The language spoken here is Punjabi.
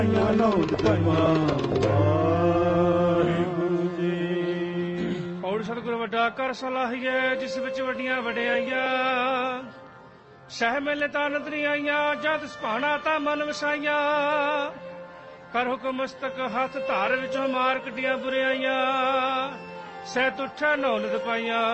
ਔਰ ਸਤਿਗੁਰ ਵੱਡਾ ਕਰ ਸਲਾਹੀਏ ਜਿਸ ਵਿੱਚ ਵੱਡੀਆਂ ਵਡਿਆਈਆਂ ਸਹਿ ਮੇਲੇ ਤਾਂ ਨਦਰੀ ਆਈਆਂ ਜਦ ਸੁਭਾਣਾ ਤਾਂ ਮਨ ਵਸਾਈਆਂ ਕਰ ਹੁਕਮ ਮਸਤਕ ਹੱਥ ਧਾਰ ਵਿੱਚੋਂ ਮਾਰ ਕੱਢੀਆਂ ਬੁਰਿਆਈਆਂ ਸਹਿ ਤੁਠਾ ਨੌਲਦ ਪਾਈਆਂ